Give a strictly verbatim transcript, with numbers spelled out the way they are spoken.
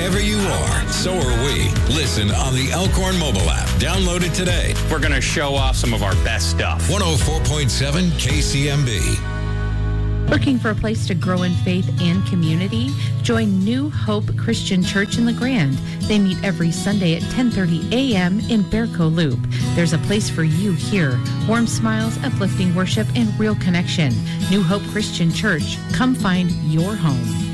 Wherever you are, so are we. Listen on the Elkhorn mobile app. Download it today. We're going to show off some of our best stuff. one oh four point seven K C M B. Looking for a place to grow in faith and community? Join New Hope Christian Church in LeGrand. They meet every Sunday at ten thirty a.m. in Bearco Loop. There's a place for you here. Warm smiles, uplifting worship, and real connection. New Hope Christian Church. Come find your home.